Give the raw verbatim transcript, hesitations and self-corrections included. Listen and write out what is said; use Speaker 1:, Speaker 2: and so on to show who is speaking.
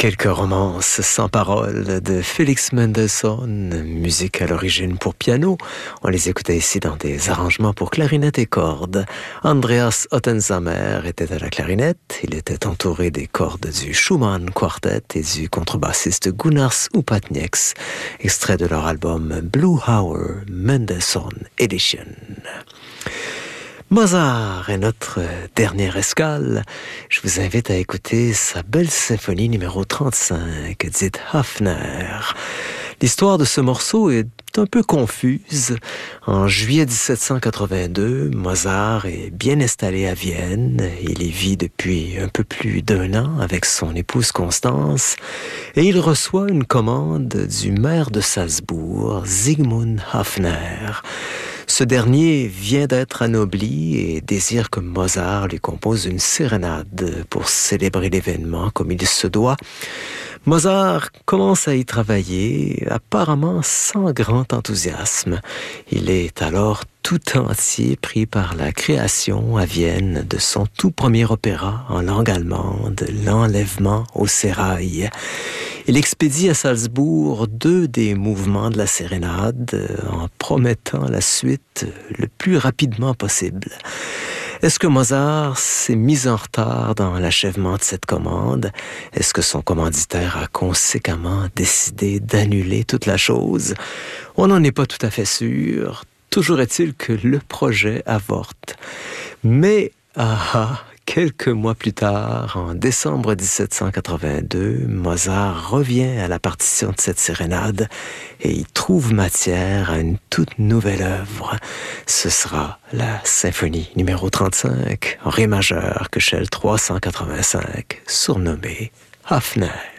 Speaker 1: Quelques romances sans paroles de Felix Mendelssohn, musique à l'origine pour piano. On les écoutait ici dans des arrangements pour clarinette et cordes. Andreas Ottensamer était à la clarinette. Il était entouré des cordes du Schumann Quartet et du contrebassiste Gunnars Upatnieks, extrait de leur album Blue Hour Mendelssohn Edition. Mozart est notre dernière escale. Je vous invite à écouter sa belle symphonie numéro trente-cinq, dite Hafner. L'histoire de ce morceau est un peu confuse. En juillet dix-sept cent quatre-vingt-deux, Mozart est bien installé à Vienne. Il y vit depuis un peu plus d'un an avec son épouse Constance et il reçoit une commande du maire de Salzbourg, Sigmund Hafner. Ce dernier vient d'être anobli et désire que Mozart lui compose une sérénade pour célébrer l'événement comme il se doit. Mozart commence à y travailler, apparemment sans grand enthousiasme. Il est alors tout entier pris par la création à Vienne de son tout premier opéra en langue allemande, L'Enlèvement au sérail. Il expédie à Salzbourg deux des mouvements de la sérénade en promettant la suite le plus rapidement possible. Est-ce que Mozart s'est mis en retard dans l'achèvement de cette commande? Est-ce que son commanditaire a conséquemment décidé d'annuler toute la chose? On n'en est pas tout à fait sûr. Toujours est-il que le projet avorte. Mais, ah ah, quelques mois plus tard, en décembre dix-sept cent quatre-vingt-deux, Mozart revient à la partition de cette sérénade et il trouve matière à une toute nouvelle œuvre. Ce sera la symphonie numéro trente-cinq, en ré majeur, Köchel trois cent quatre-vingt-cinq, surnommée Hafner.